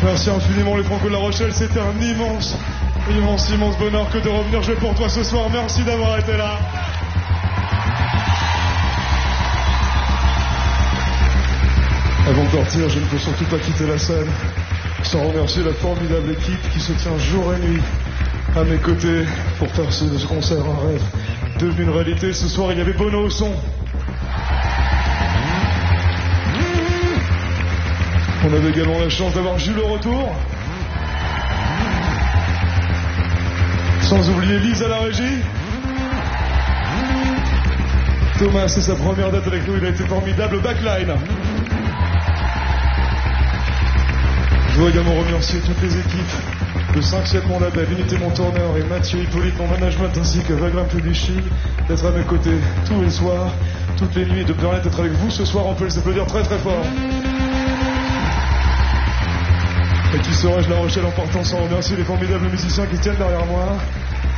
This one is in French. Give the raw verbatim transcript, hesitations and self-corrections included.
Merci infiniment les Franco de La Rochelle, c'était un immense, immense, immense bonheur que de revenir jouer pour toi ce soir. Merci d'avoir été là. Avant de partir, je ne peux surtout pas quitter la scène sans remercier la formidable équipe qui se tient jour et nuit à mes côtés pour faire ce, ce concert un rêve devenu une réalité. Ce soir, il y avait Bono au son. On avait également la chance d'avoir Jules au retour. Sans oublier Lise à la régie. Thomas, c'est sa première date avec nous, il a été formidable. Backline. Je veux également remercier toutes les équipes de cinq sept Mon Label, Unité Mon Tourneur et Mathieu Hippolyte, mon management, ainsi que Vagrant Publichy, d'être à mes côtés tous les soirs, toutes les nuits, de permettre d'être avec vous ce soir. On peut les applaudir très très fort. Et qui serais-je La Rochelle en partant sans remercier les formidables musiciens qui tiennent derrière moi.